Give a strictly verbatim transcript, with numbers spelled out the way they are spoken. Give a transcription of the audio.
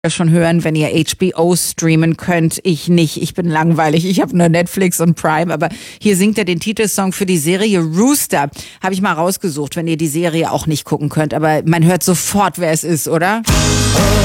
schon hören, wenn ihr H B O streamen könnt. Ich nicht. Ich bin langweilig. Ich habe nur Netflix und Prime. Aber hier singt er den Titelsong für die Serie Rooster. Habe ich mal rausgesucht, wenn ihr die Serie auch nicht gucken könnt. Aber man hört sofort, wer es ist, oder?